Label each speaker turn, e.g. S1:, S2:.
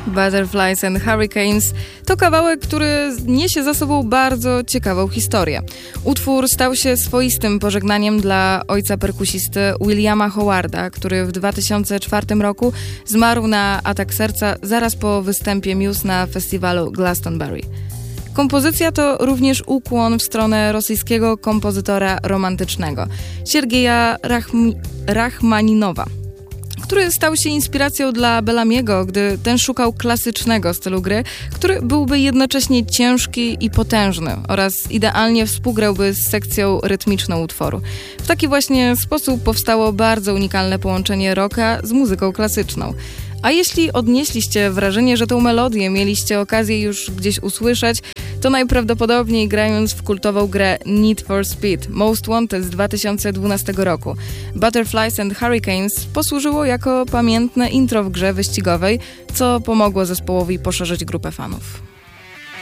S1: Butterflies and Hurricanes to kawałek, który niesie za sobą bardzo ciekawą historię. Utwór stał się swoistym pożegnaniem dla ojca perkusisty Williama Howarda, który w 2004 roku zmarł na atak serca zaraz po występie Muse na festiwalu Glastonbury. Kompozycja to również ukłon w stronę rosyjskiego kompozytora romantycznego Siergieja Rachmaninowa, który stał się inspiracją dla Bellamiego, gdy ten szukał klasycznego stylu gry, który byłby jednocześnie ciężki i potężny oraz idealnie współgrałby z sekcją rytmiczną utworu. W taki właśnie sposób powstało bardzo unikalne połączenie rocka z muzyką klasyczną. A jeśli odnieśliście wrażenie, że tą melodię mieliście okazję już gdzieś usłyszeć, to najprawdopodobniej grając w kultową grę Need for Speed Most Wanted z 2012 roku. Butterflies and Hurricanes posłużyło jako pamiętne intro w grze wyścigowej, co pomogło zespołowi poszerzyć grupę fanów.